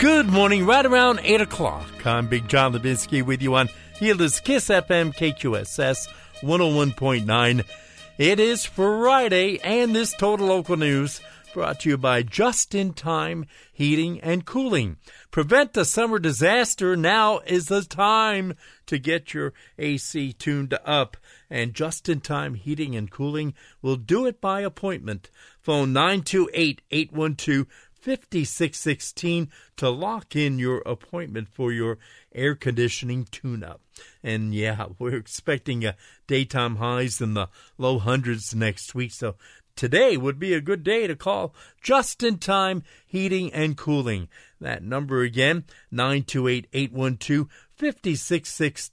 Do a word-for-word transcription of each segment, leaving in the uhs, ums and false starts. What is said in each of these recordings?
Good morning, right around eight o'clock. I'm Big John Levinsky with you on Healers Kiss F M K Q S S one oh one point nine. It is Friday, and this Total Local News brought to you by Just In Time Heating and Cooling. Prevent a summer disaster. Now is the time to get your A C tuned up. And Just In Time Heating and Cooling will do it by appointment. Phone nine two eight, eight one two, five six one six to lock in your appointment for your air conditioning tune-up. And yeah, we're expecting uh, daytime highs in the low hundreds next week, so today would be a good day to call Just In Time Heating and Cooling. That number again, nine two eight, eight one two, five six one six.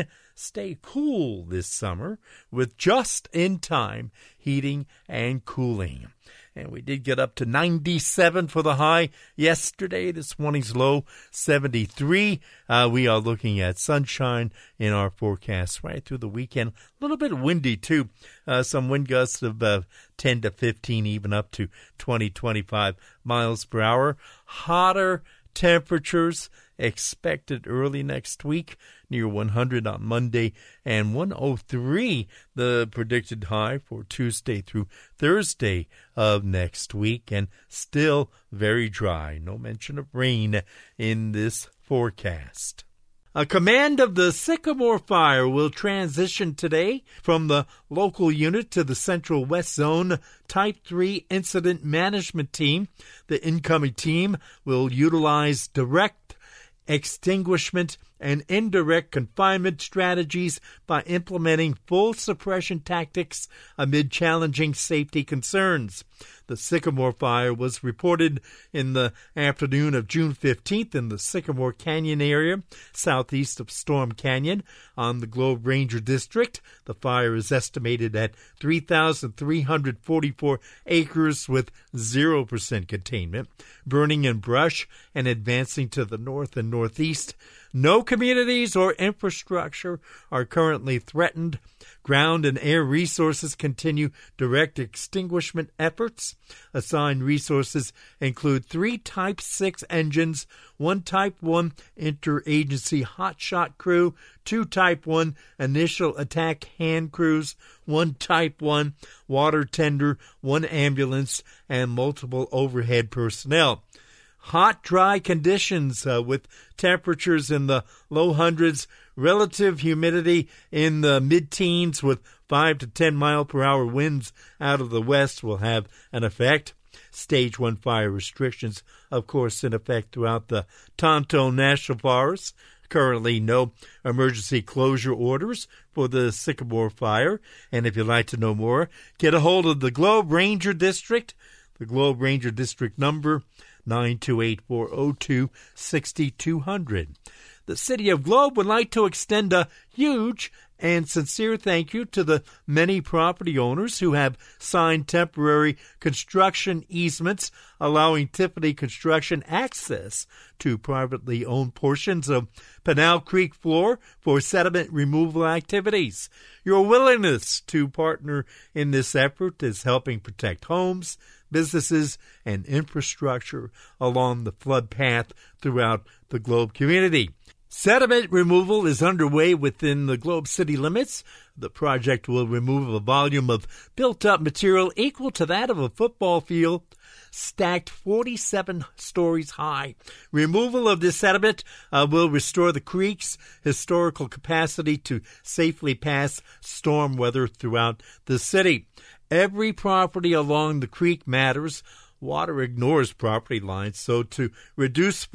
Stay cool this summer with Just In Time Heating and Cooling. And we did get up to ninety-seven for the high yesterday. This morning's low, seventy-three. Uh, we are looking at sunshine in our forecast right through the weekend. A little bit windy, too. Uh, some wind gusts of uh, ten to fifteen, even up to twenty, twenty-five miles per hour. Hotter temperatures expected early next week, near one hundred on Monday, and one oh three the predicted high for Tuesday through Thursday of next week, and still very dry. No mention of rain in this forecast. A command of the Sycamore Fire will transition today from the local unit to the Central West Zone Type three Incident Management Team. The incoming team will utilize direct extinguishment and indirect confinement strategies by implementing full suppression tactics amid challenging safety concerns. The Sycamore Fire was reported in the afternoon of June fifteenth in the Sycamore Canyon area, southeast of Storm Canyon, on the Globe Ranger District. The fire is estimated at three thousand three hundred forty-four acres with zero percent containment, burning in brush and advancing to the north and northeast. No communities or infrastructure are currently threatened. Ground and air resources continue direct extinguishment efforts. Assigned resources include three Type six engines, one Type one interagency hotshot crew, two Type one initial attack hand crews, one Type one water tender, one ambulance, and multiple overhead personnel. Hot, dry conditions uh, with temperatures in the low hundreds, relative humidity in the mid-teens with five to ten mile per hour winds out of the west will have an effect. Stage one fire restrictions, of course, in effect throughout the Tonto National Forest. Currently, no emergency closure orders for the Sycamore Fire. And if you'd like to know more, get a hold of the Globe Ranger District. The Globe Ranger District number, nine two eight, four oh two, six two zero zero. The City of Globe would like to extend a huge and sincere thank you to the many property owners who have signed temporary construction easements allowing Tiffany Construction access to privately owned portions of Pinal Creek floor for sediment removal activities. Your willingness to partner in this effort is helping protect homes, businesses, and infrastructure along the flood path throughout the Globe community. Sediment removal is underway within the Globe city limits. The project will remove a volume of built-up material equal to that of a football field, stacked forty-seven stories high. Removal of this sediment uh, will restore the creek's historical capacity to safely pass storm weather throughout the city. Every property along the creek matters. Water ignores property lines, so to reduce